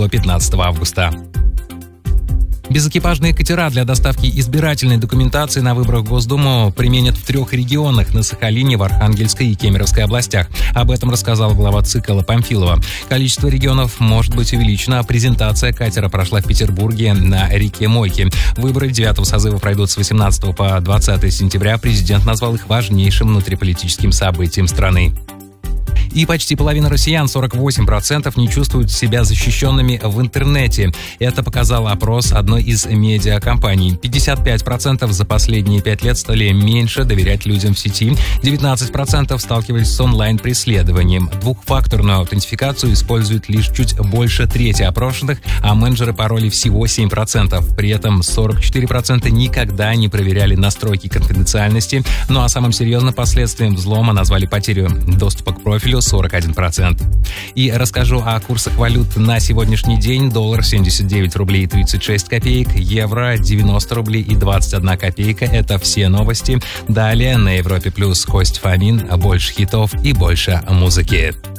до 15 августа. Безэкипажные катера для доставки избирательной документации на выборах в Госдуму применят в 3 регионах – на Сахалине, в Архангельской и Кемеровской областях. Об этом рассказала глава ЦИК Алла Памфилова. Количество регионов может быть увеличено. Презентация катера прошла в Петербурге на реке Мойке. Выборы 9-го созыва пройдут с 18 по 20 сентября. Президент назвал их важнейшим внутриполитическим событием страны. И почти половина россиян, 48%, не чувствуют себя защищенными в интернете. Это показал опрос одной из медиакомпаний. 55% за последние 5 лет стали меньше доверять людям в сети. 19% сталкивались с онлайн-преследованием. Двухфакторную аутентификацию используют лишь чуть больше трети опрошенных, а менеджеры паролей всего 7%. При этом 44% никогда не проверяли настройки конфиденциальности. Ну а самым серьезным последствием взлома назвали потерю доступа к профилю 41%. И расскажу о курсах валют на сегодняшний день. Доллар 79 рублей 36 копеек, евро 90 рублей и 21 копейка. Это все новости. Далее на Европе Плюс Кость Фомин. Больше хитов и больше музыки.